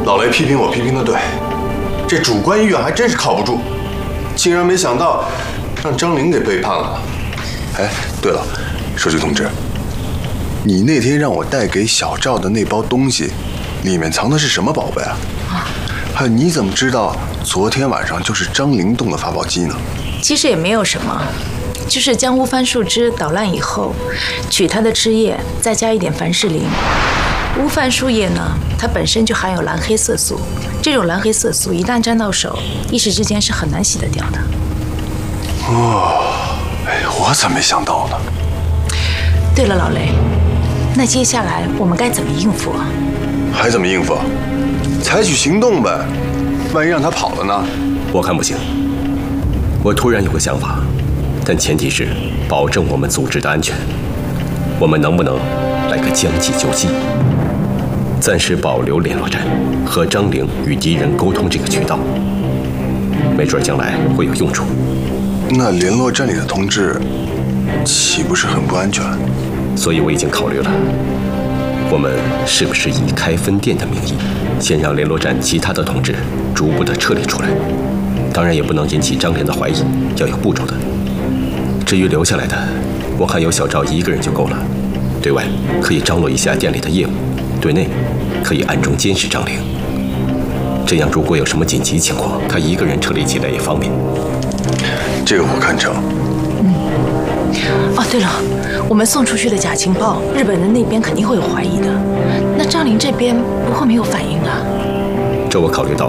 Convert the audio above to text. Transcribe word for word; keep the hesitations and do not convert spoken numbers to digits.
老雷批评我批评的对，这主观意愿还真是靠不住，竟然没想到让张玲给背叛了。哎，对了，书记同志，你那天让我带给小赵的那包东西，里面藏的是什么宝贝啊？啊，还有你怎么知道昨天晚上就是张玲动的发报机呢？ 其实也没有什么，就是将乌番树枝捣烂以后，取它的枝叶，再加一点凡士林。乌番树叶呢，它本身就含有蓝黑色素，这种蓝黑色素一旦沾到手，一时之间是很难洗得掉的。 哦，哎，我怎么没想到呢？ 对了，老雷，那接下来我们该怎么应付啊？ 还怎么应付？采取行动呗，万一让他跑了呢？ 我看不行。我突然有个想法，但前提是保证我们组织的安全。我们能不能来个将计就计？暂时保留联络站，和张玲与敌人沟通这个渠道，没准将来会有用处。 那联络站里的同志，岂不是很不安全？ 所以我已经考虑了，我们是不是以开分店的名义，先让联络站其他的同志逐步的撤离出来？当然也不能引起张玲的怀疑，要有步骤的。至于留下来的，我看有小赵一个人就够了。对外可以张罗一下店里的业务，对内可以暗中监视张玲。这样如果有什么紧急情况，他一个人处理起来也方便。 这个我看成。 嗯。哦，对了，我们送出去的假情报，日本人那边肯定会有怀疑的。那张玲这边不会没有反应啊？ 这我考虑到了。